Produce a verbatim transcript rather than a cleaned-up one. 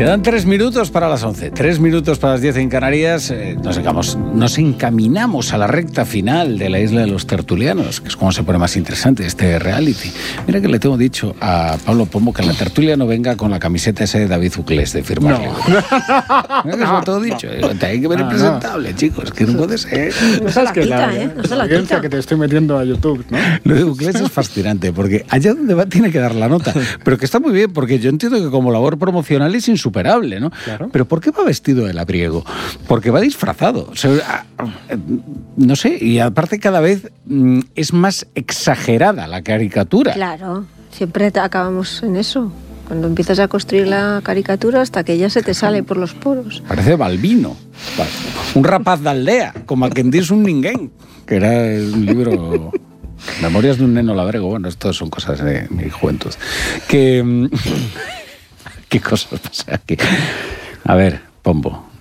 Quedan tres minutos para las once, tres minutos para las diez en Canarias. Eh, nos, digamos, nos encaminamos a la recta final de la Isla de los Tertulianos, que es como se pone más interesante este reality. Mira que le tengo dicho a Pablo Pombo que en la tertulia no venga con la camiseta esa de David Uclés de firmarle. No. Mira que se lo tengo dicho. Hay que ver el presentable, chicos, que no puede ser. No se la quita, ¿eh? No se la quita. Que te estoy metiendo a YouTube, ¿no? Lo de Uclés es fascinante, porque allá donde va tiene que dar la nota. Pero que está muy bien, porque yo entiendo que como labor promocional es insuperable, ¿no? Claro. Pero ¿por qué va vestido de labriego? Porque va disfrazado. O sea, no sé, y aparte cada vez es más exagerada la caricatura. Claro, siempre acabamos en eso. Cuando empiezas a construir la caricatura hasta que ya se te sale por los poros. Parece Balbino, un rapaz de aldea, como a quien dice un ninguén, que era un libro... Memorias de un neno labrego. Bueno, esto son cosas de mi juventud. Que... ¿Qué cosas pasa aquí? A ver, Pombo.